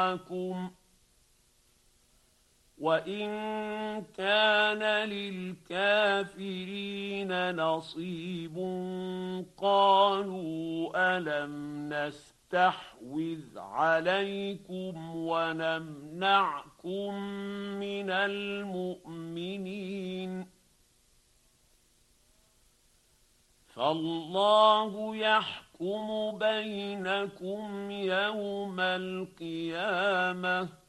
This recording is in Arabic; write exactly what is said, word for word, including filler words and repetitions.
معكم وإن كان للكافرين نصيب قالوا ألم نستحوذ عليكم ونمنعكم من المؤمنين فالله يحكم بينكم يوم القيامة